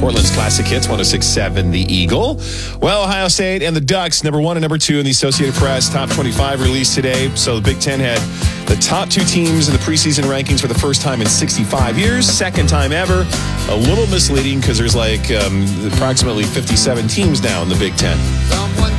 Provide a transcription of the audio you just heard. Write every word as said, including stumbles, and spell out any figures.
Portland's Classic Hits, one oh six point seven The Eagle. Well, Ohio State and the Ducks, number one and number two in the Associated Press top twenty-five released today. So the Big Ten had the top two teams in the preseason rankings for the first time in sixty-five years, second time ever. A little misleading because there's like um, approximately fifty-seven teams now in the Big Ten.